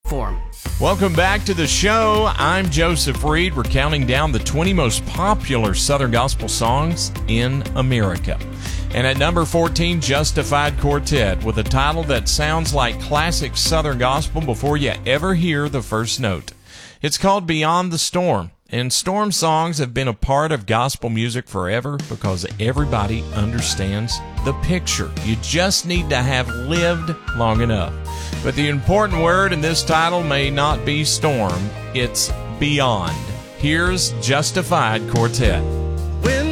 Form. Welcome back to the show. I'm Joseph Reed. We're counting down the 20 most popular Southern Gospel songs in America. And at number 14, Justified Quartet, with a title that sounds like classic Southern Gospel before you ever hear the first note. It's called Beyond the Storm. And storm songs have been a part of gospel music forever because everybody understands the picture. You just need to have lived long enough. But the important word in this title may not be storm, it's beyond. Here's Justified Quartet. When